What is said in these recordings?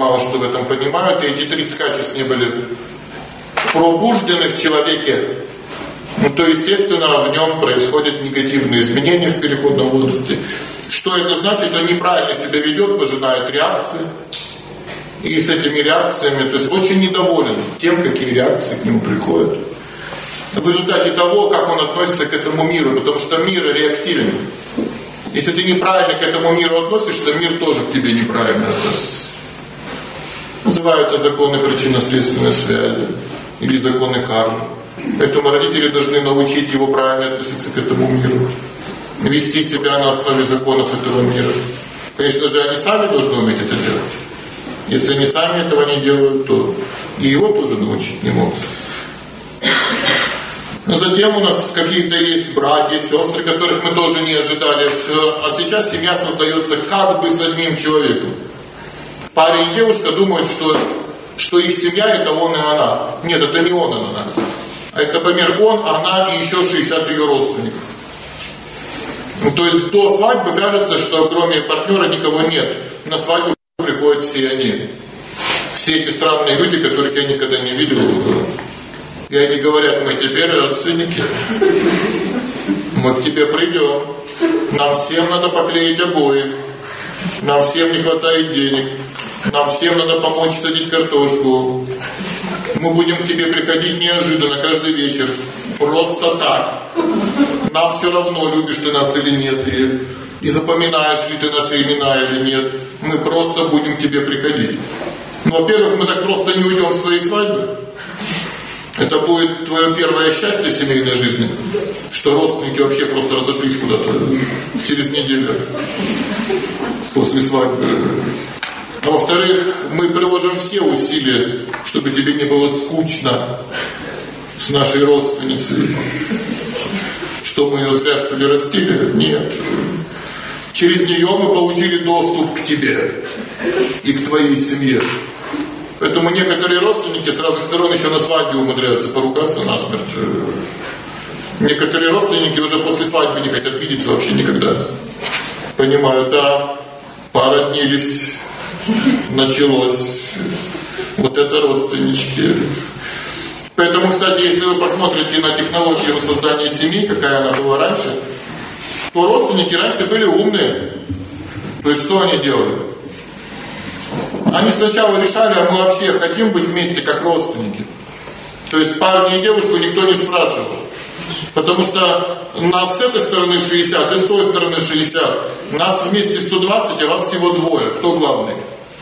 мало что в этом понимают, и эти 30 качеств не были пробуждены в человеке, то, естественно, в нем происходят негативные изменения в переходном возрасте. Что это значит? Он неправильно себя ведет, пожинает реакции. И с этими реакциями, то есть очень недоволен тем, какие реакции к нему приходят. В результате того, как он относится к этому миру, потому что мир реактивен. Если ты неправильно к этому миру относишься, мир тоже к тебе неправильно относится. Называются законы причинно-следственной связи или законы кармы. Поэтому родители должны научить его правильно относиться к этому миру, вести себя на основе законов этого мира. Конечно же, они сами должны уметь это делать. Если они сами этого не делают, то и его тоже научить не могут. Но затем у нас какие-то есть братья, сестры, которых мы тоже не ожидали. А сейчас семья создается как бы с одним человеком. Парень и девушка думают, что их семья это он и она. Нет, это не он и она. А это, например, он, она и еще 60 ее родственников. То есть до свадьбы кажется, что кроме партнера никого нет. На свадьбу приходят все они. Все эти странные люди, которых я никогда не видел. И они говорят: мы теперь родственники. Мы к тебе придем. Нам всем надо поклеить обои. Нам всем не хватает денег. Нам всем надо помочь садить картошку. Мы будем к тебе приходить неожиданно каждый вечер. Просто так. Нам все равно, любишь ты нас или нет. И запоминаешь ли ты наши имена или нет. Мы просто будем к тебе приходить. Ну, во-первых, мы так просто не уйдем с твоей свадьбы. Это будет твое первое счастье в семейной жизни, что родственники вообще просто разошлись куда-то через неделю после свадьбы. А во-вторых, мы приложим все усилия, чтобы тебе не было скучно с нашей родственницей. Что мы ее зря, что ли, растили? Нет. Через нее мы получили доступ к тебе и к твоей семье. Поэтому некоторые родственники с разных сторон еще на свадьбе умудряются поругаться насмерть. Некоторые родственники уже после свадьбы не хотят видеться вообще никогда. Понимаю, да, породнились, началось. Вот это родственнички. Поэтому, кстати, если вы посмотрите на технологию создания семьи, какая она была раньше, то родственники раньше были умные. То есть что они делали? Они сначала решали, а мы вообще хотим быть вместе как родственники. То есть парня и девушку никто не спрашивал. Потому что нас с этой стороны 60, и с той стороны 60. Нас вместе 120, а вас всего двое. Кто главный?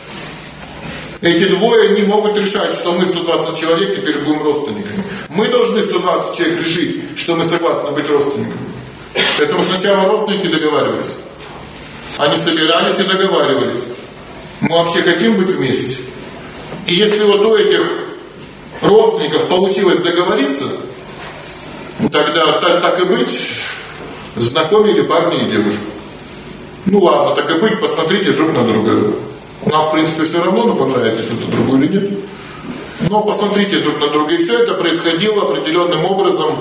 Эти двое не могут решать, что мы 120 человек теперь будем родственниками. Мы должны 120 человек решить, что мы согласны быть родственниками. Поэтому сначала родственники договаривались. Они собирались и договаривались. Мы вообще хотим быть вместе. И если вот у этих родственников получилось договориться, тогда так и быть, знакомили парня и девушку. Ну ладно, так и быть, посмотрите друг на друга. Нам, в принципе, все равно, но понравитесь друг другу или нет. Но посмотрите друг на друга. И все это происходило определенным образом.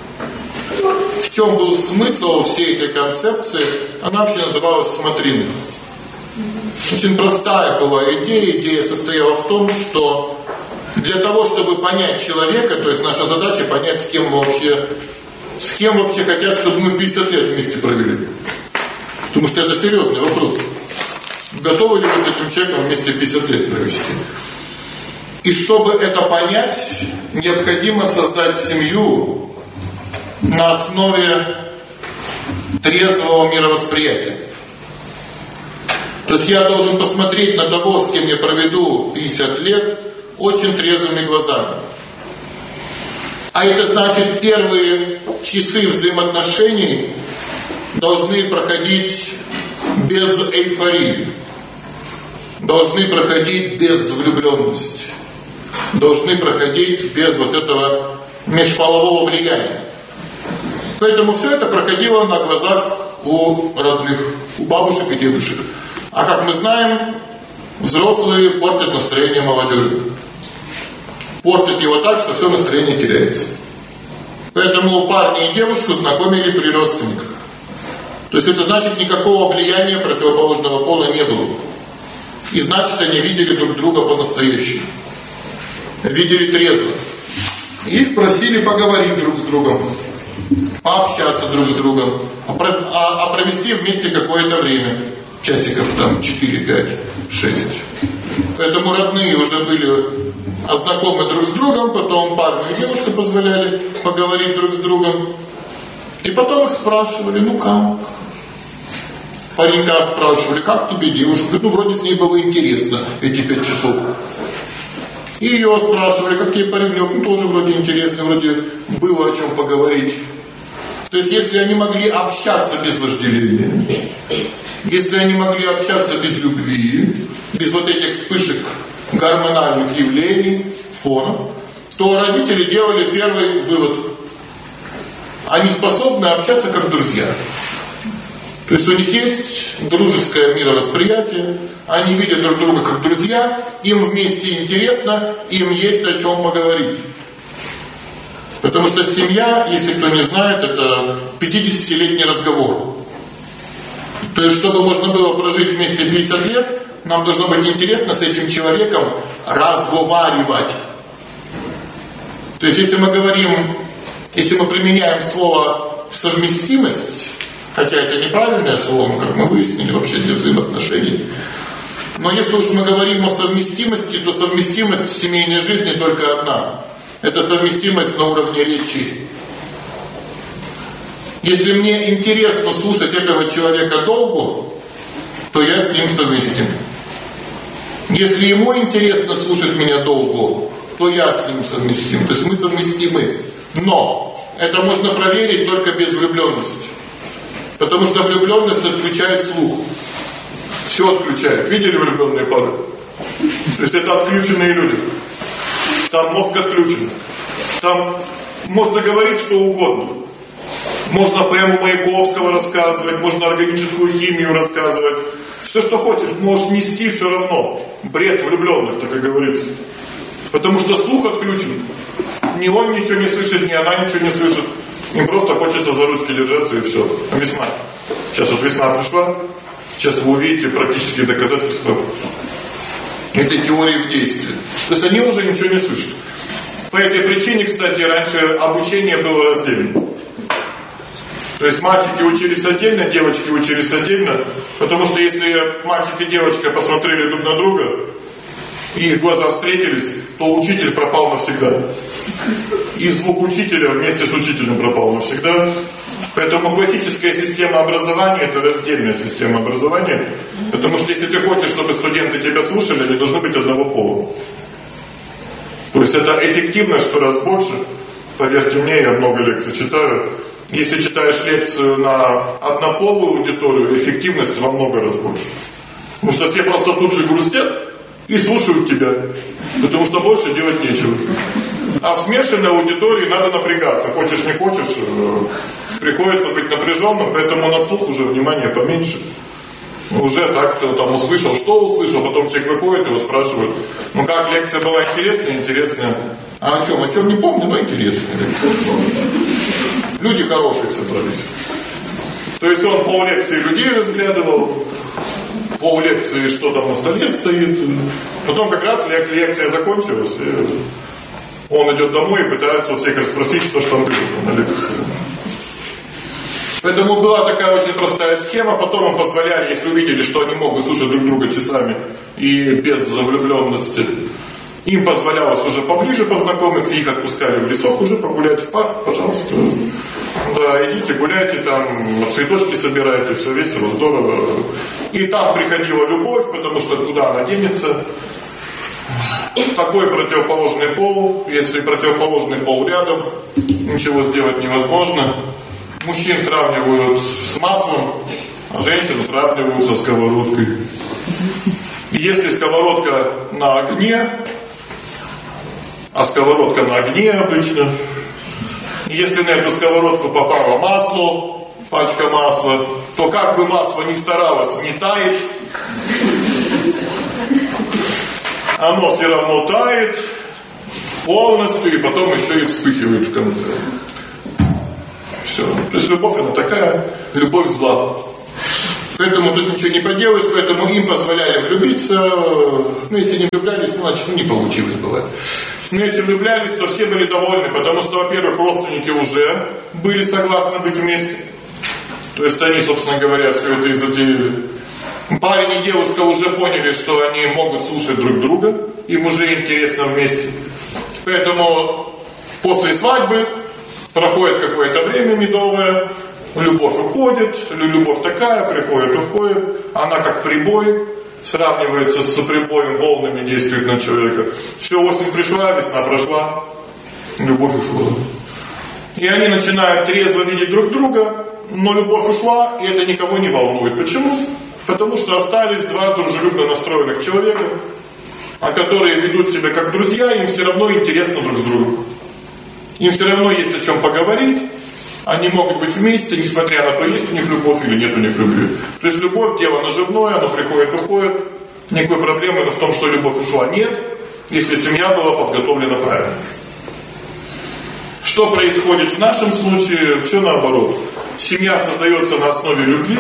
В чем был смысл всей этой концепции? Она вообще называлась смотриной. Очень простая была идея. Идея состояла в том, что для того, чтобы понять человека, то есть наша задача понять, с кем вообще хотят, чтобы мы 50 лет вместе провели. Потому что это серьезный вопрос. Готовы ли вы с этим человеком вместе 50 лет провести? И чтобы это понять, необходимо создать семью на основе трезвого мировосприятия. То есть я должен посмотреть на того, с кем я проведу 50 лет, очень трезвыми глазами. А это значит, первые часы взаимоотношений должны проходить без эйфории, должны проходить без влюбленности, должны проходить без вот этого межполового влияния. Поэтому все это проходило на глазах у родных, у бабушек и дедушек. А как мы знаем, взрослые портят настроение молодежи. Портят его так, что все настроение теряется. Поэтому парня и девушку знакомили при родственниках. То есть это значит, никакого влияния противоположного пола не было. И значит, они видели друг друга по-настоящему. Видели трезво. Их просили поговорить друг с другом, пообщаться друг с другом, провести вместе какое-то время. Часиков там 4, 5, 6. Поэтому родные уже были знакомы друг с другом, потом парень и девушка позволяли поговорить друг с другом. И потом их спрашивали, ну как? Паренька спрашивали, как тебе девушка? Ну вроде с ней было интересно эти 5 часов. И ее спрашивали, как тебе паренек? Ну тоже вроде интересно, вроде было о чем поговорить. То есть если они могли общаться без вожделения, если они могли общаться без любви, без вот этих вспышек гормональных явлений, фонов, то родители делали первый вывод. Они способны общаться как друзья. То есть у них есть дружеское мировосприятие, они видят друг друга как друзья, им вместе интересно, им есть о чем поговорить. Потому что семья, если кто не знает, это 50-летний разговор. То есть, чтобы можно было прожить вместе 50 лет, нам должно быть интересно с этим человеком разговаривать. То есть, если мы применяем слово «совместимость», хотя это неправильное слово, как мы выяснили вообще для взаимоотношений, но если уж мы говорим о совместимости, то совместимость в семейной жизни только одна. Это совместимость на уровне речи. Если мне интересно слушать этого человека долго, то я с ним совместим. Если ему интересно слушать меня долго, то я с ним совместим. То есть мы совместимы. Но это можно проверить только без влюбленности. Потому что влюбленность отключает слух. Все отключает. Видели влюбленные пары? То есть это отключенные люди. Там мозг отключен. Там можно говорить что угодно. Можно поэму Маяковского рассказывать, можно органическую химию рассказывать. Все, что хочешь, можешь нести все равно. Бред влюбленных, так и говорится. Потому что слух отключен. Ни он ничего не слышит, ни она ничего не слышит. Им просто хочется за ручки держаться и все. Весна. Сейчас вот весна пришла. Сейчас вы увидите практические доказательства этой теории в действии. То есть они уже ничего не слышат. По этой причине, кстати, раньше обучение было раздельно. То есть мальчики учились отдельно, девочки учились отдельно. Потому что если мальчик и девочка посмотрели друг на друга, и их глаза встретились, то учитель пропал навсегда. И звук учителя вместе с учителем пропал навсегда. Поэтому классическая система образования – это раздельная система образования. Потому что если ты хочешь, чтобы студенты тебя слушали, они должны быть одного пола. То есть это эффективность в 100 раз больше. Поверьте мне, я много лекций читаю. Если читаешь лекцию на однополую аудиторию, эффективность во много раз больше. Потому что все просто тут же грустят и слушают тебя. Потому что больше делать нечего. А в смешанной аудитории надо напрягаться. Хочешь, не хочешь, приходится быть напряженным, поэтому на слух уже внимание поменьше. Уже так все там услышал, что услышал, потом человек выходит, его спрашивают, ну как, лекция была интересная, интересная. А о чем не помню, но интересная лекция. Люди хорошие собрались. То есть он поллекции людей разглядывал, поллекции, что там на столе стоит. Потом как раз лекция закончилась, и он идет домой и пытается у всех расспросить, что ж там было на лекции. Поэтому была такая очень простая схема. Потом им позволяли, если увидели, что они могут слушать друг друга часами и без влюбленности, им позволялось уже поближе познакомиться, их отпускали в лесок уже погулять, в парк, пожалуйста. Да, идите гуляйте, там цветочки собирайте, все весело, здорово. И там приходила любовь, потому что куда она денется. Такой противоположный пол, если противоположный пол рядом, ничего сделать невозможно. Мужчин сравнивают с маслом, а женщину сравнивают со сковородкой. И если сковородка на огне, а сковородка на огне обычно, и если на эту сковородку попало масло, пачка масла, то как бы масло ни старалось, не тает, оно все равно тает полностью и потом еще и вспыхивает в конце. Все. То есть любовь она такая, любовь зла. Поэтому тут ничего не поделаешь, поэтому им позволяли влюбиться. Ну, если не влюблялись, ну, значит, не получилось, бывает. Но если влюблялись, то все были довольны, потому что, во-первых, родственники уже были согласны быть вместе. То есть они, собственно говоря, все это и затеяли. Парень и девушка уже поняли, что они могут слушать друг друга, им уже интересно вместе. Поэтому после свадьбы проходит какое-то время медовое, любовь уходит, любовь такая, приходит, уходит, она как прибой, сравнивается с прибоем, волнами действует на человека. Все, осень пришла, весна прошла, любовь ушла. И они начинают трезво видеть друг друга, но любовь ушла, и это никого не волнует. Почему? Потому что остались два дружелюбно настроенных человека, которые ведут себя как друзья, им все равно интересно друг с другом. Им все равно есть о чем поговорить, они могут быть вместе, несмотря на то, есть у них любовь или нет у них любви. То есть любовь, дело наживное, оно приходит, уходит. Никакой проблемы в том, что любовь ушла, нет, если семья была подготовлена правильно. Что происходит в нашем случае? Все наоборот. Семья создается на основе любви,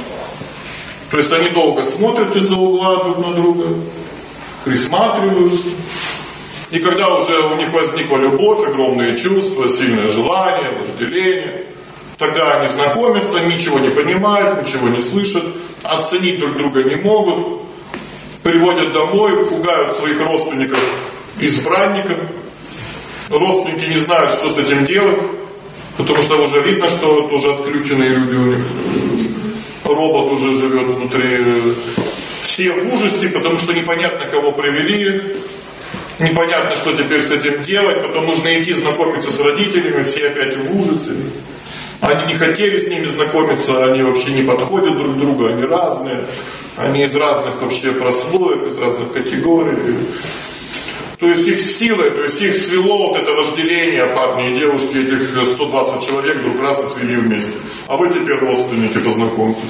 то есть они долго смотрят из-за угла друг на друга, присматриваются. И когда уже у них возникла любовь, огромные чувства, сильное желание, вожделение, тогда они знакомятся, ничего не понимают, ничего не слышат, оценить друг друга не могут, приводят домой, пугают своих родственников избранником. Родственники не знают, что с этим делать, потому что уже видно, что тоже отключенные люди у них. Робот уже живет внутри. Все в ужасе, потому что непонятно, кого привели. Непонятно, что теперь с этим делать, потом нужно идти знакомиться с родителями, все опять в ужасе. Они не хотели с ними знакомиться, они вообще не подходят друг к другу, они разные, они из разных вообще прослоек, из разных категорий. То есть их силой, то есть их свело вот это вожделение, парни и девушки, этих 120 человек вдруг раз и свели вместе. А вы теперь родственники, познакомьтесь.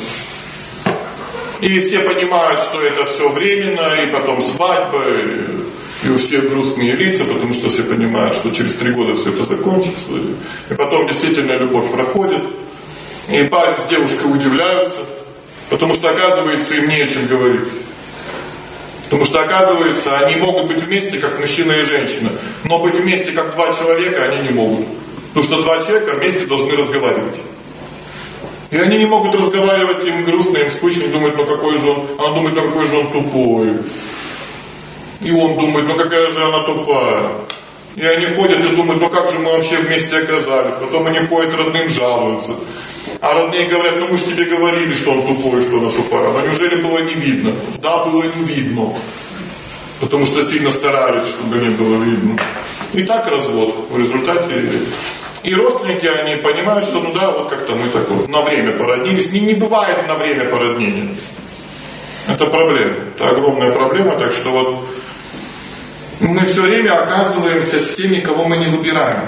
И все понимают, что это все временно, и потом свадьба, и у всех грустные лица, потому что все понимают, что через 3 года все это закончится. И потом действительно любовь проходит. И парень с девушкой удивляются, потому что оказывается им не о чем говорить. Потому что оказывается, они могут быть вместе как мужчина и женщина, но быть вместе как 2 человека они не могут. Потому что 2 человека вместе должны разговаривать. И они не могут разговаривать, им грустно, им скучно, думают, ну какой же он, она думает, ну какой же он тупой. И он думает, ну какая же она тупая. И они ходят и думают, ну как же мы вообще вместе оказались. Потом они ходят, родным жалуются. А родные говорят, ну мы же тебе говорили, что он тупой, что она тупая. Но неужели было не видно? Да, было не видно. Потому что сильно старались, чтобы не было видно. И так развод в результате. И родственники, они понимают, что ну да, вот как-то мы так вот на время породнились. Не бывает на время породнения. Это проблема. Это огромная проблема. Так что вот мы все время оказываемся с теми, кого мы не выбираем.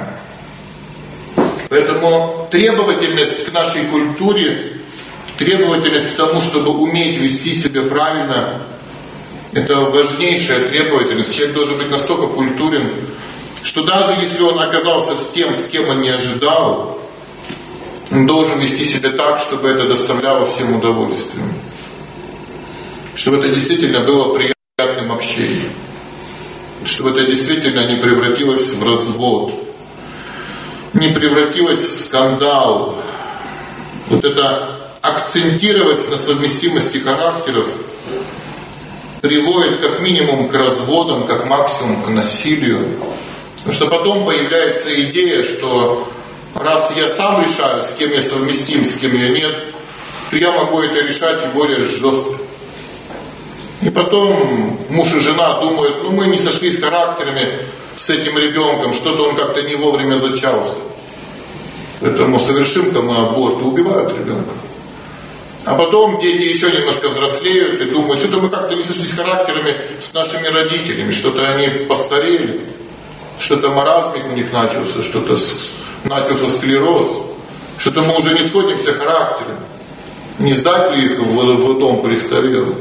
Поэтому требовательность к нашей культуре, требовательность к тому, чтобы уметь вести себя правильно, это важнейшая требовательность. Человек должен быть настолько культурен, что даже если он оказался с тем, с кем он не ожидал, он должен вести себя так, чтобы это доставляло всем удовольствие. Чтобы это действительно было приятным общением. Чтобы это действительно не превратилось в развод. Не превратилось в скандал. Вот это акцентировать на совместимости характеров приводит как минимум к разводам, как максимум к насилию. Потому что потом появляется идея, что раз я сам решаю, с кем я совместим, с кем я нет, то я могу это решать и более жестко. И потом муж и жена думают, ну мы не сошлись характерами с этим ребенком, что-то он как-то не вовремя зачался. Поэтому совершим-то мы аборт и убивают ребенка. А потом дети еще немножко взрослеют и думают, что-то мы как-то не сошлись характерами с нашими родителями, что-то они постарели, что-то маразмик у них начался, что-то начался склероз, что-то мы уже не сходимся характерами. Не сдать ли их в дом престарелых?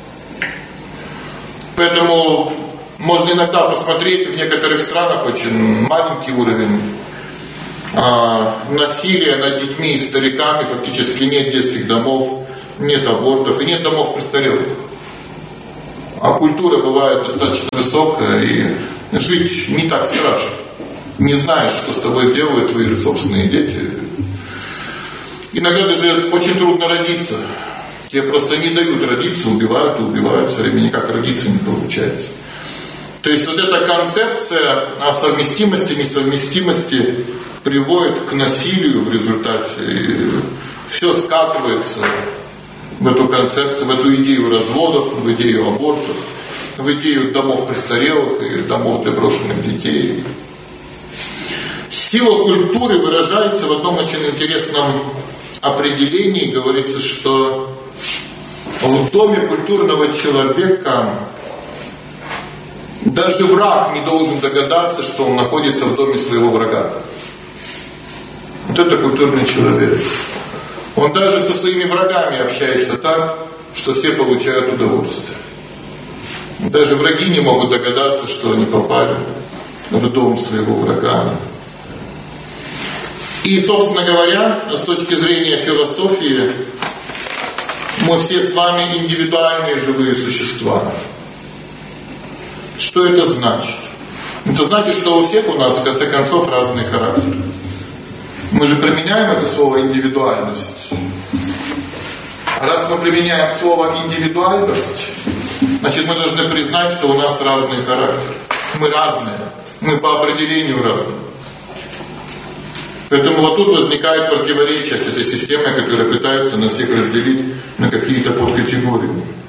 Поэтому можно иногда посмотреть, в некоторых странах очень маленький уровень насилия над детьми и стариками, фактически нет детских домов. нет абортов и нет домов престарелых. А культура бывает достаточно высокая, и жить не так страшно. Не знаешь, что с тобой сделают твои же собственные дети. Иногда даже очень трудно родиться. Тебе просто не дают родиться, убивают и убивают, все время никак родиться не получается. То есть вот эта концепция о совместимости, несовместимости приводит к насилию в результате. И все скатывается в эту концепцию, в эту идею разводов, в идею абортов, в идею домов престарелых и домов для брошенных детей. Сила культуры выражается в одном очень интересном определении. Говорится, что в доме культурного человека даже враг не должен догадаться, что он находится в доме своего врага. Вот это культурный человек. Он даже со своими врагами общается так, что все получают удовольствие. Даже враги не могут догадаться, что они попали в дом своего врага. И, собственно говоря, с точки зрения философии, мы все с вами индивидуальные живые существа. Что это значит? Это значит, что у всех у нас, в конце концов, разный характер. Мы же применяем это слово «индивидуальность». А раз мы применяем слово «индивидуальность», значит, мы должны признать, что у нас разный характер. Мы разные. Мы по определению разные. Поэтому вот тут возникает противоречие с этой системой, которая пытается нас всех разделить на какие-то подкатегории.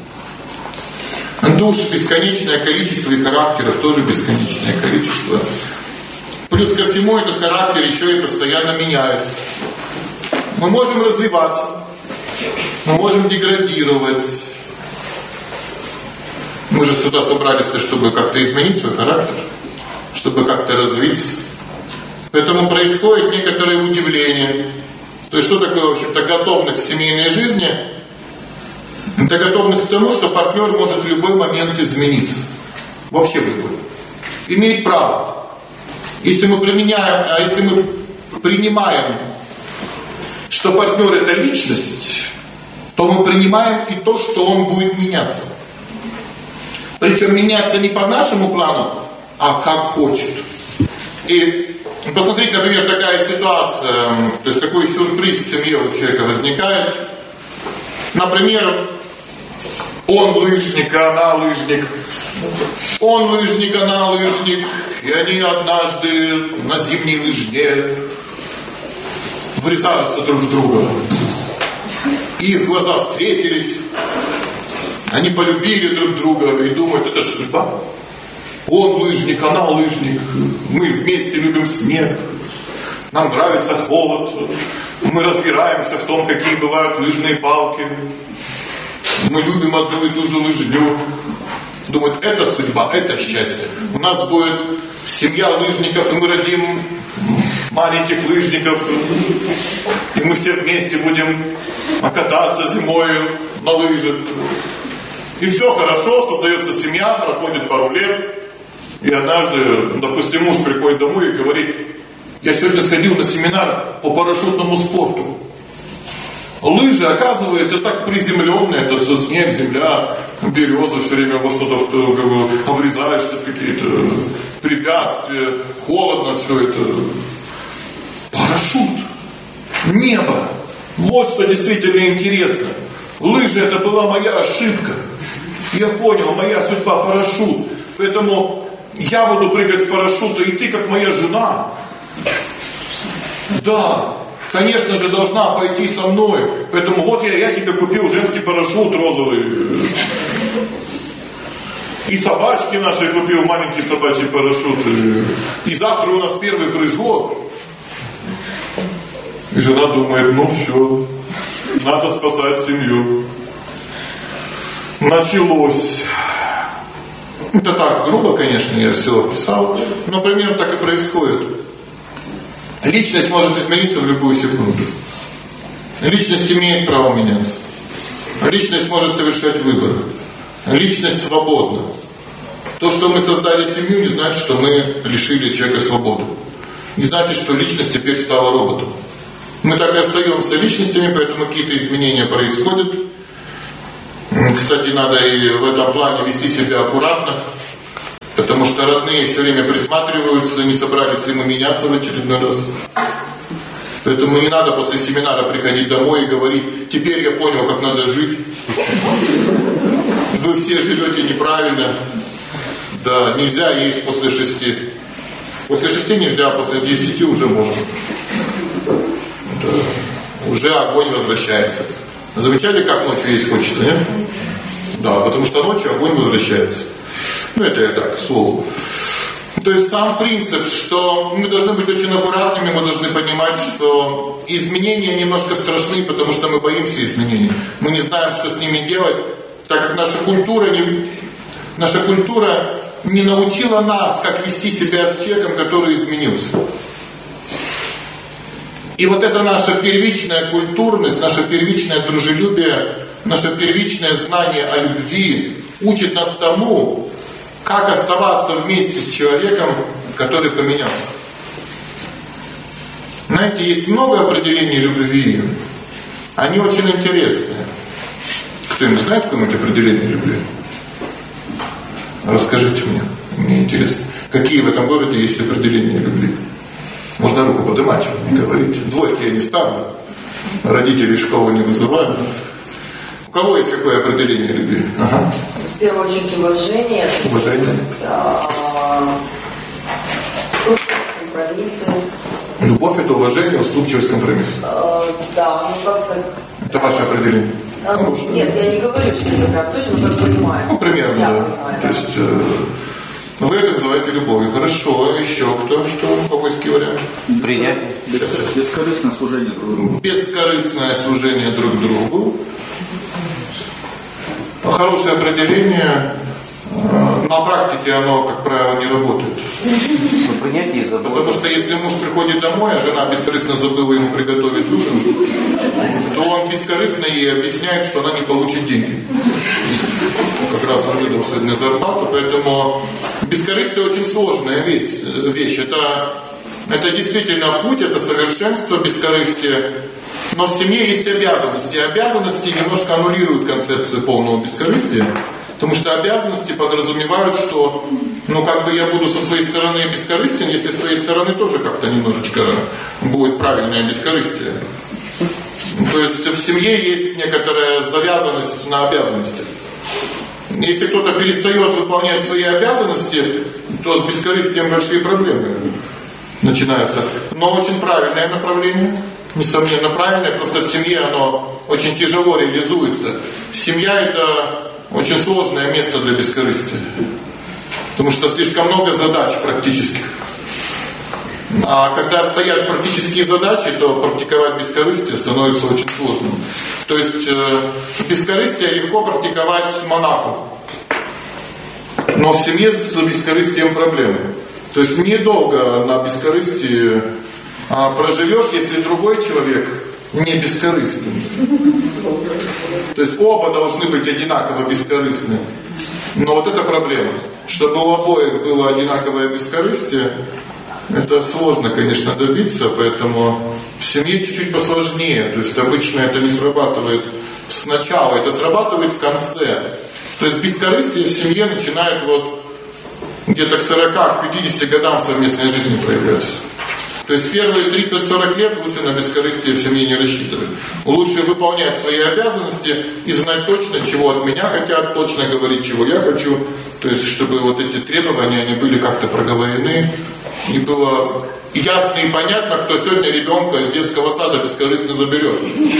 Душ бесконечное количество, и характеров тоже бесконечное количество. Плюс ко всему этот характер еще и постоянно меняется. Мы можем развиваться, мы можем деградировать. Мы же сюда собрались, чтобы как-то изменить свой характер, чтобы как-то развиться. Поэтому происходит некоторое удивление. То есть что такое, в общем-то, готовность к семейной жизни? Это готовность к тому, что партнер может в любой момент измениться. Вообще в любой. Имеет право. Если мы принимаем, что партнер это личность, то мы принимаем и то, что он будет меняться. Причем меняться не по нашему плану, а как хочет. И посмотрите, например, такая ситуация, то есть такой сюрприз в семье у человека возникает. Например, он лыжник, а она лыжник. Он лыжник, она лыжник. И они однажды на зимней лыжне врезаются друг в друга. И их глаза встретились. Они полюбили друг друга и думают, это же судьба. Он лыжник, она лыжник. Мы вместе любим снег. Нам нравится холод. Мы разбираемся в том, какие бывают лыжные палки. Мы любим одну и ту же лыжню. Думают, это судьба, это счастье. У нас будет семья лыжников, и мы родим маленьких лыжников. И мы все вместе будем кататься зимой на лыжах. И все хорошо, создается семья, проходит пару лет. И однажды, допустим, муж приходит домой и говорит, я сегодня сходил на семинар по парашютному спорту. Лыжи, оказывается, так приземленные, это все снег, земля, береза, все время во что-то врезаешься в какие-то препятствия, холодно все это. Парашют, небо, вот что действительно интересно. Лыжи это была моя ошибка. Я понял, моя судьба парашют. Поэтому я буду прыгать с парашюта, и ты как моя жена. Да, конечно же, должна пойти со мной. Поэтому вот я тебе купил женский парашют розовый. И собачки наши купил, маленький собачий парашют. И завтра у нас первый прыжок. И жена думает, ну все, надо спасать семью. Началось. Это так грубо, конечно, я все описал, но примерно так и происходит. Личность может измениться в любую секунду. Личность имеет право меняться. Личность может совершать выборы. Личность свободна. То, что мы создали семью, не значит, что мы лишили человека свободы. Не значит, что личность теперь стала роботом. Мы так и остаемся личностями, поэтому какие-то изменения происходят. Кстати, надо и в этом плане вести себя аккуратно, потому что родные все время присматриваются, не собрались ли мы меняться в очередной раз. Поэтому не надо после семинара приходить домой и говорить: теперь я понял, как надо жить. Вы все живете неправильно. Да, нельзя есть после 6. После 6 нельзя, после 10 уже можно. Да. Уже огонь возвращается. Замечали, как ночью есть хочется, нет? Да, потому что ночью огонь возвращается. Это я так, к слову. То есть сам принцип, что мы должны быть очень аккуратными, мы должны понимать, что изменения немножко страшны, потому что мы боимся изменений. Мы не знаем, что с ними делать, так как наша культура не научила нас, как вести себя с человеком, который изменился. И вот это наша первичная культурность, наше первичное дружелюбие, наше первичное знание о любви учит нас тому, как оставаться вместе с человеком, который поменялся. Знаете, есть много определений любви. Они очень интересные. Кто-нибудь знает какое-нибудь определение любви? Расскажите мне интересно. Какие в этом городе есть определения любви? Можно руку поднимать, не говорить. Двойки я не ставлю. Родителей в школу не вызываю. У кого есть какое определение любви? Ага. В первую очередь уважение. Уважение. Компромиссы. Любовь — это уважение, уступчивость, компромисс. Да, как-то... Это ваше определение? Нет, я не говорю, что это прям точно, как понимаю. Примерно, я да. Понимаю, То есть вы это называете любовью. Хорошо. Еще кто? Что? Какой вариант? Принятие. Бескорыстное служение друг другу. Бескорыстное служение друг другу. Хорошее определение. На практике оно, как правило, не работает. Принятие и забота. Потому что если муж приходит домой, а жена бескорыстно забыла ему приготовить ужин, то он бескорыстно ей объясняет, что она не получит деньги. Как раз он выдал сегодня зарплату, поэтому бескорыстие очень сложная вещь. Это действительно путь, это совершенство бескорыстия. Но в семье есть обязанности. Обязанности немножко аннулируют концепцию полного бескорыстия. Потому что обязанности подразумевают, что я буду со своей стороны бескорыстен, если с твоей стороны тоже как-то немножечко будет правильное бескорыстие. То есть в семье есть некоторая завязанность на обязанности. Если кто-то перестает выполнять свои обязанности, то с бескорыстием большие проблемы начинаются. Но очень правильное направление, несомненно правильное, просто в семье оно очень тяжело реализуется. Семья — это очень сложное место для бескорыстия. Потому что слишком много задач практических. А когда стоят практические задачи, то практиковать бескорыстие становится очень сложным. То есть бескорыстие легко практиковать монаху. Но в семье с бескорыстием проблемы. То есть недолго на бескорыстии проживешь, если другой человек не бескорыстен. То есть оба должны быть одинаково бескорыстны. Но вот это проблема. Чтобы у обоих было одинаковое бескорыстие, это сложно, конечно, добиться, поэтому в семье чуть-чуть посложнее. То есть обычно это не срабатывает сначала, это срабатывает в конце. То есть бескорыстие в семье начинает где-то к 40-50 годам совместной жизни проявляться. То есть первые 30-40 лет лучше на бескорыстие в семье не рассчитывать. Лучше выполнять свои обязанности и знать точно, чего от меня хотят, точно говорить, чего я хочу. То есть чтобы эти требования, они были как-то проговорены. И было ясно и понятно, кто сегодня ребенка из детского сада бескорыстно заберет.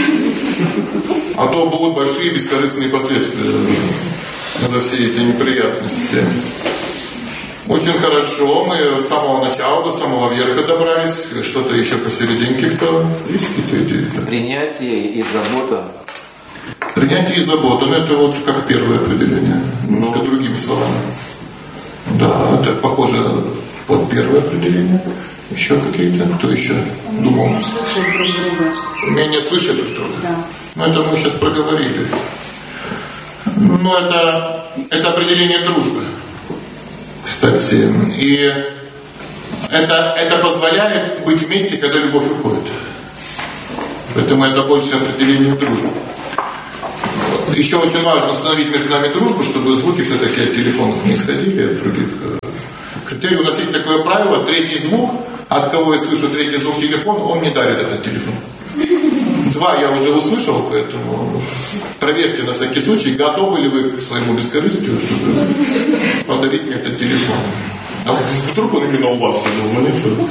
А то будут большие бескорыстные последствия за все эти неприятности. Очень хорошо, мы с самого начала до самого верха добрались. Что-то еще посерединке, кто есть какие-то идеи? Принятие и забота. Принятие и забота, это как первое определение, немножко другими словами. Да, это похоже под первое определение. Еще какие-то? Кто еще думал? Слышать друг друга. Умение слышать друг друга. Да. Это мы сейчас проговорили. Но это определение дружбы. Кстати, и это позволяет быть вместе, когда любовь уходит. Поэтому это больше определение дружбы. Еще очень важно установить между нами дружбу, чтобы звуки все-таки от телефонов не исходили, от других критерий. У нас есть такое правило: третий звук, от кого я слышу третий звук телефона, он не дарит этот телефон. 2 я уже услышал, поэтому проверьте на всякий случай, готовы ли вы к своему бескорыстию, чтобы подарить мне этот телефон. А вдруг он именно у вас звонит?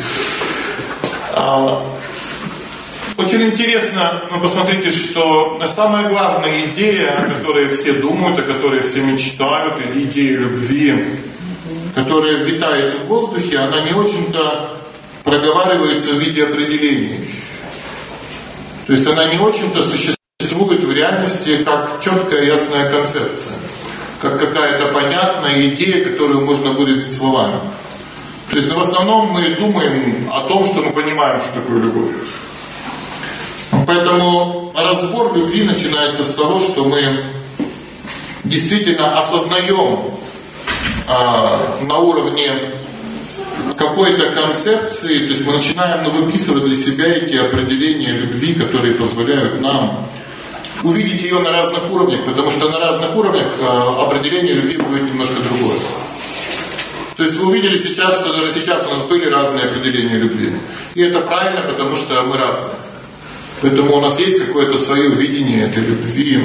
Очень интересно, посмотрите, что самая главная идея, о которой все думают, о которой все мечтают, идея любви, которая витает в воздухе, она не очень-то проговаривается в виде определений. То есть она не очень-то существует в реальности как четкая ясная концепция, как какая-то понятная идея, которую можно выразить словами. То есть в основном мы думаем о том, что мы понимаем, что такое любовь. Поэтому разбор любви начинается с того, что мы действительно осознаем на уровне какой-то концепции, то есть мы начинаем выписывать для себя эти определения любви, которые позволяют нам увидеть ее на разных уровнях, потому что на разных уровнях определение любви будет немножко другое. То есть вы увидели сейчас, что даже сейчас у нас были разные определения любви. И это правильно, потому что мы разные. Поэтому у нас есть какое-то свое видение этой любви.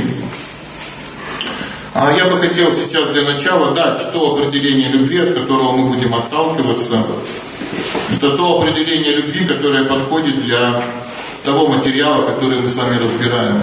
А я бы хотел сейчас для начала дать то определение любви, от которого мы будем отталкиваться. Это то определение любви, которое подходит для того материала, который мы с вами разбираем.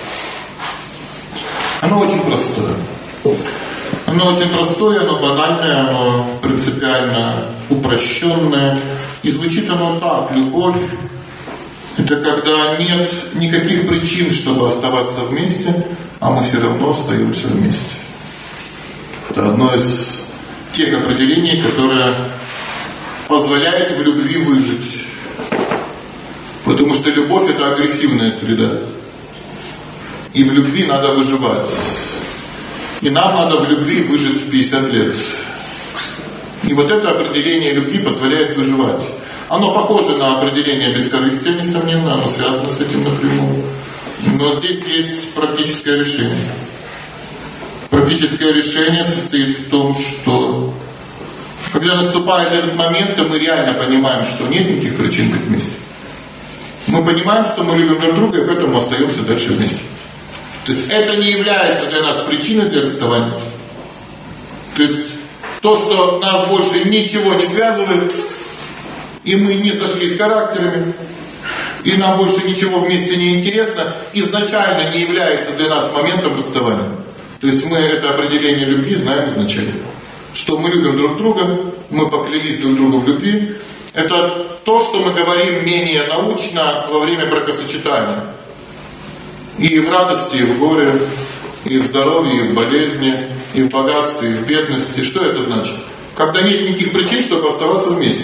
Оно очень простое. Оно очень простое, оно банальное, оно принципиально упрощенное. И звучит оно так: любовь — это когда нет никаких причин, чтобы оставаться вместе, а мы все равно остаемся вместе. Это одно из тех определений, которое позволяет в любви выжить. Потому что любовь — это агрессивная среда. И в любви надо выживать. И нам надо в любви выжить 50 лет. И вот это определение любви позволяет выживать. Оно похоже на определение бескорыстия, несомненно, оно связано с этим напрямую. Но здесь есть практическое решение. Практическое решение состоит в том, что когда наступает этот момент, то мы реально понимаем, что нет никаких причин быть вместе. Мы понимаем, что мы любим друг друга, и поэтому остаемся дальше вместе. То есть это не является для нас причиной для расставания. То есть то, что нас больше ничего не связывает, и мы не сошлись характерами, и нам больше ничего вместе не интересно, изначально не является для нас моментом расставания. То есть мы это определение любви знаем изначально. Что мы любим друг друга, мы поклялись друг другу в любви. Это то, что мы говорим менее научно во время бракосочетания. И в радости, и в горе, и в здоровье, и в болезни, и в богатстве, и в бедности. Что это значит? Когда нет никаких причин, чтобы оставаться вместе.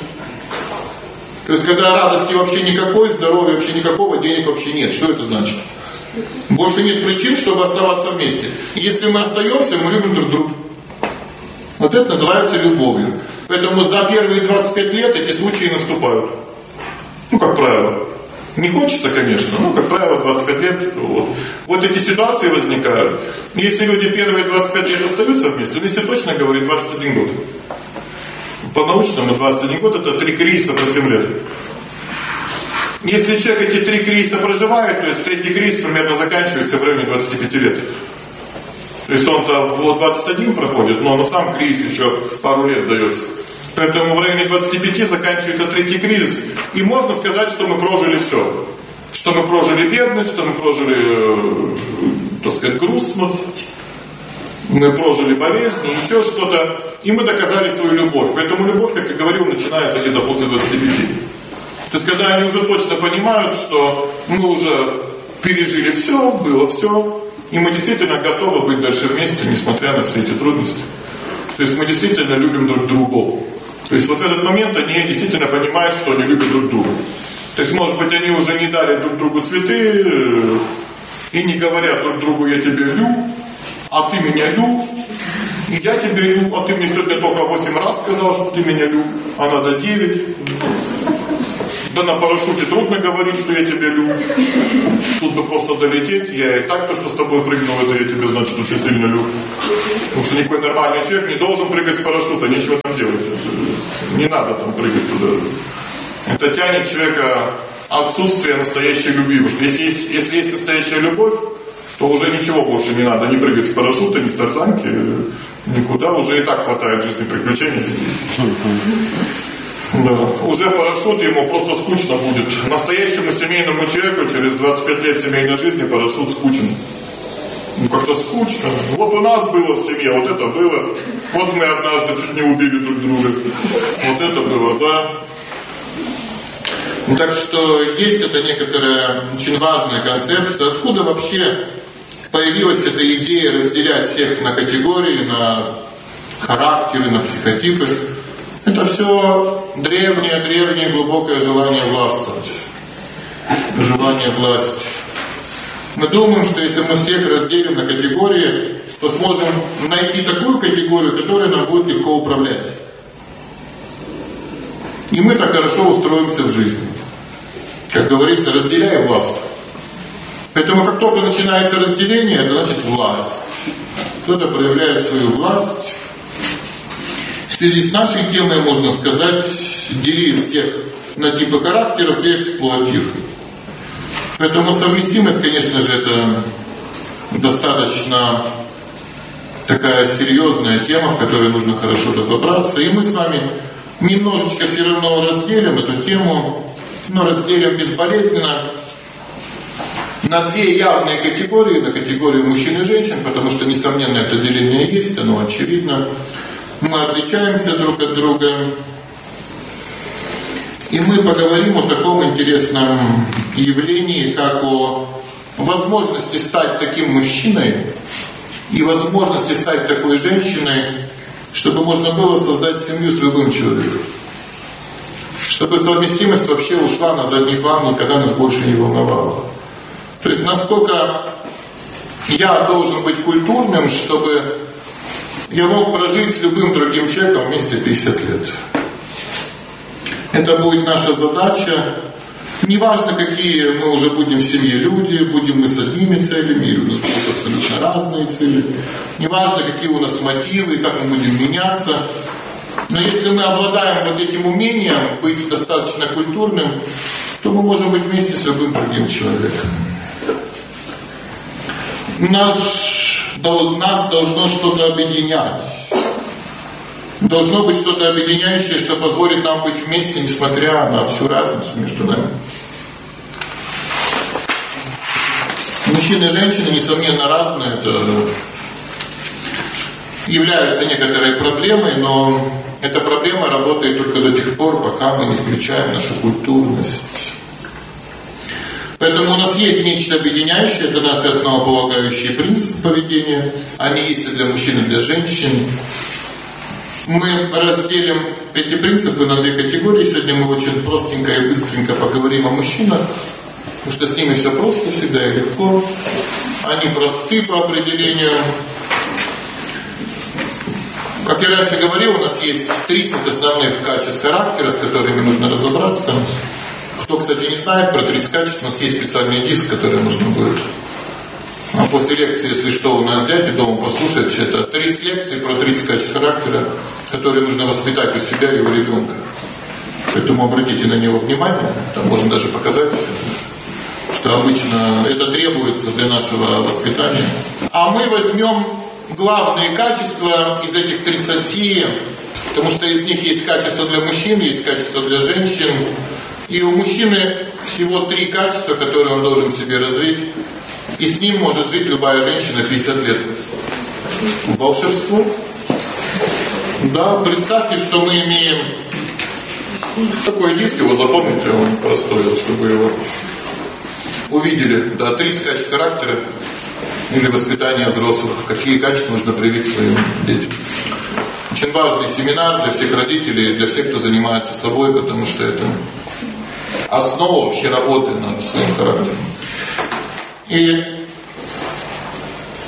То есть, когда радости вообще никакой, здоровья вообще никакого, денег вообще нет. Что это значит? Больше нет причин, чтобы оставаться вместе. И если мы остаемся, мы любим друг друга. Вот это называется любовью. Поэтому за первые 25 лет эти случаи наступают. Как правило. Не хочется, конечно, но, как правило, 25 лет. Вот эти ситуации возникают. Если люди первые 25 лет остаются вместе, то если точно говорить, 21 год. По-научному 21 год это 3 кризиса по 7 лет. Если человек эти 3 кризиса проживает, то есть 3-й кризис примерно заканчивается в районе 25 лет. То есть он-то в 21 проходит, но на сам кризис еще пару лет дается. Поэтому в районе 25 заканчивается 3-й кризис. И можно сказать, что мы прожили все. Что мы прожили бедность, что мы прожили, так сказать, грустность. Мы прожили болезнь, еще что-то. И мы доказали свою любовь. Поэтому любовь, как я говорил, начинается где-то после 25. То есть, когда они уже точно понимают, что мы уже пережили все, было все, и мы действительно готовы быть дальше вместе, несмотря на все эти трудности. То есть, мы действительно любим друг друга. То есть, вот в этот момент они действительно понимают, что они любят друг друга. То есть, может быть, они уже не дали друг другу цветы, и не говорят друг другу: я тебя люблю, а ты меня любишь. И я тебя люблю, а ты мне сегодня только 8 раз сказал, что ты меня любишь, а надо 9. Да на парашюте трудно говорить, что я тебя люблю. Тут бы просто долететь. Я и так то, что с тобой прыгнул, это я тебя, значит, очень сильно люблю. Потому что никакой нормальный человек не должен прыгать с парашюта, нечего там делать. Не надо там прыгать туда. Это тянет человека отсутствие настоящей любви. Потому что если есть настоящая любовь, то уже ничего больше не надо. Не прыгать с парашюта, ни с тарзанки, никуда. Уже и так хватает жизни приключений. Да. Уже парашют ему просто скучно будет. Настоящему семейному человеку через 25 лет семейной жизни парашют скучен. Ну как-то скучно. Вот у нас было в семье, вот это было. Вот мы однажды чуть не убили друг друга. Вот это было, да. Так что есть это некоторая очень важная концепция. Откуда вообще появилась эта идея разделять всех на категории, на характеры, на психотипы? Это все древнее глубокое желание властвовать. Желание власти. Мы думаем, что если мы всех разделим на категории, то сможем найти такую категорию, которая нам будет легко управлять. И мы так хорошо устроимся в жизни. Как говорится, разделяй власть. Поэтому как только начинается разделение, это значит власть. Кто-то проявляет свою власть. В связи с нашей темой можно сказать, дели всех на типы характеров и эксплуатируй. Поэтому совместимость, конечно же, это достаточно такая серьезная тема, в которой нужно хорошо разобраться. И мы с вами немножечко все равно разделим эту тему, но разделим безболезненно на две явные категории, на категорию мужчин и женщин, потому что, несомненно, это деление есть, оно очевидно. Мы отличаемся друг от друга. И мы поговорим о таком интересном явлении, как о возможности стать таким мужчиной и возможности стать такой женщиной, чтобы можно было создать семью с любым человеком. Чтобы совместимость вообще ушла на задний план, никогда нас больше не волновала. То есть насколько я должен быть культурным, чтобы я мог прожить с любым другим человеком вместе 50 лет. Это будет наша задача. Неважно, какие мы уже будем в семье люди, будем мы с одними целями, или у нас будут абсолютно разные цели. Неважно, какие у нас мотивы, как мы будем меняться. Но если мы обладаем вот этим умением быть достаточно культурным, то мы можем быть вместе с любым другим человеком. Нас должно что-то объединять. Должно быть что-то объединяющее, что позволит нам быть вместе, несмотря на всю разницу между нами. Мужчины и женщины, несомненно, разные. Это является некоторой проблемой, но эта проблема работает только до тех пор, пока мы не включаем нашу культурность. Поэтому у нас есть нечто объединяющее, это наши основополагающие принципы поведения. Они есть и для мужчин, и для женщин. Мы разделим эти принципы на две категории. Сегодня мы очень простенько и быстренько поговорим о мужчинах, потому что с ними все просто всегда и легко. Они просты по определению. Как я раньше говорил, у нас есть 30 основных качеств характера, с которыми нужно разобраться. Кто, кстати, не знает про 30 качеств, у нас есть специальный диск, который нужно будет после лекции, если что, у нас взять и дома послушать. Это 30 лекций про 30 качеств характера, которые нужно воспитать у себя и у ребенка. Поэтому обратите на него внимание. Там можно даже показать, что обычно это требуется для нашего воспитания. А мы возьмем главные качества из этих 30, потому что из них есть качества для мужчин, есть качества для женщин. И у мужчины всего 3 качества, которые он должен в себе развить. И с ним может жить любая женщина 50 лет. Волшебство. Да, представьте, что мы имеем такой диск, его запомните, он простой, чтобы его увидели. Да, 30 качеств характера или воспитания взрослых. Какие качества нужно привить своим детям. Очень важный семинар для всех родителей, для всех, кто занимается собой, потому что это основа вообще работы над своим характером. И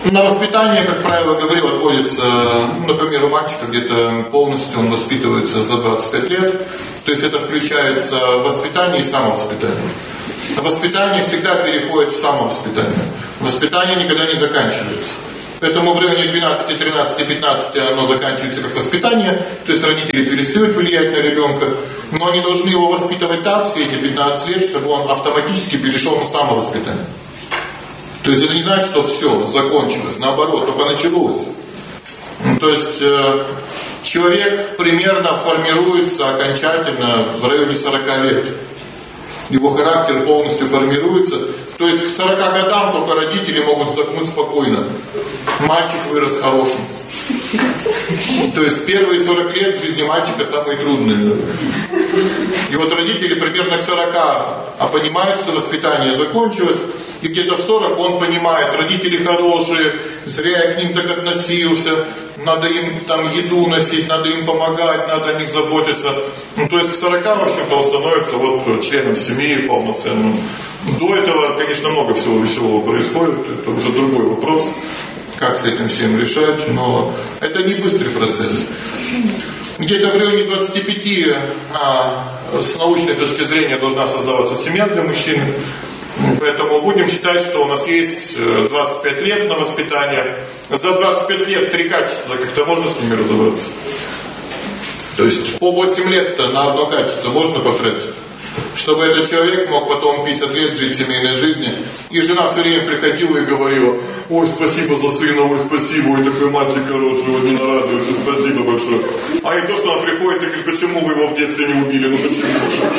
На воспитание, как правило, говорил, отводится, например, у мальчика где-то полностью он воспитывается за 25 лет. То есть это включается воспитание и самовоспитание. Воспитание всегда переходит в самовоспитание. Воспитание никогда не заканчивается. Поэтому в районе 12, 13, 15 оно заканчивается как воспитание. То есть родители перестают влиять на ребенка. Но они должны его воспитывать так все эти 15 лет, чтобы он автоматически перешел на самовоспитание. То есть это не значит, что все, закончилось. Наоборот, только началось. То есть человек примерно формируется окончательно в районе 40 лет. Его характер полностью формируется. То есть к 40 годам только родители могут вздохнуть спокойно. Мальчик вырос хорошим. То есть первые 40 лет в жизни мальчика самые трудные. И вот родители примерно к 40 понимают, что воспитание закончилось. И где-то в 40 он понимает, родители хорошие, зря я к ним так относился, надо им там еду носить, надо им помогать, надо о них заботиться. То есть к 40, в общем-то, он становится вот членом семьи полноценным. До этого, конечно, много всего веселого происходит, это уже другой вопрос, как с этим всем решать, но это не быстрый процесс. Где-то в районе 25 с научной точки зрения должна создаваться семья для мужчины. Поэтому будем считать, что у нас есть 25 лет на воспитание. За 25 лет 3 качества, как-то можно с ними разобраться? То есть по 8 лет-то на одно качество можно потратить? Чтобы этот человек мог потом 50 лет жить семейной жизнью. И жена все время приходила и говорила: ой, спасибо за сына, ой, спасибо, ой, такой мальчик хороший, вот не радуется, спасибо большое. А и то, что она приходит и говорит: почему вы его в детстве не убили, ну почему?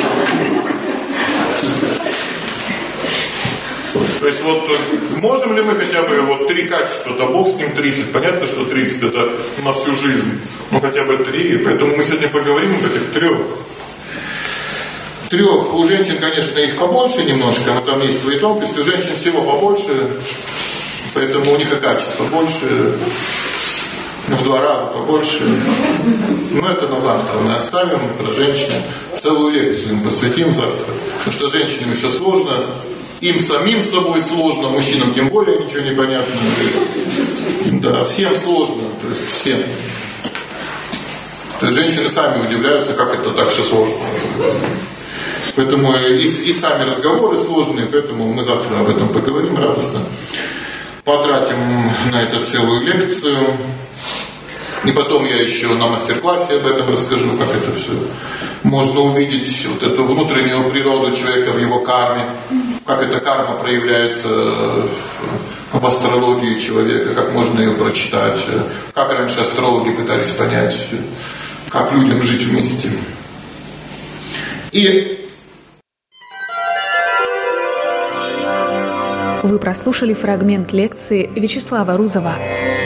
То есть вот можем ли мы хотя бы вот 3 качества, да бог с ним 30, понятно, что 30 это на всю жизнь, но хотя бы 3, поэтому мы сегодня поговорим об этих 3. 3, у женщин, конечно, их побольше немножко, но там есть свои тонкости, у женщин всего побольше, поэтому у них и качество больше, в 2 раза побольше. Но это на завтра мы оставим, про женщин. Целую лекцию им посвятим завтра, потому что с женщинами все сложно. Им самим с собой сложно, мужчинам тем более ничего не понятно. Да, всем сложно, то есть всем. То есть женщины сами удивляются, как это так все сложно. Поэтому и сами разговоры сложные, поэтому мы завтра об этом поговорим радостно. Потратим на это целую лекцию. И потом я еще на мастер-классе об этом расскажу, как это все. Можно увидеть вот эту внутреннюю природу человека в его карме, как эта карма проявляется в астрологии человека, как можно ее прочитать, как раньше астрологи пытались понять, как людям жить вместе. Вы прослушали фрагмент лекции Вячеслава Рузова